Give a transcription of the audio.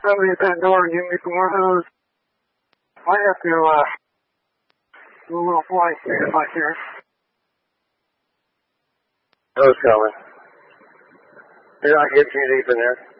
Somebody at that door and give me some more hose. Might have to, do a little flight here if I can. Hose coming. You're not getting too deep in there.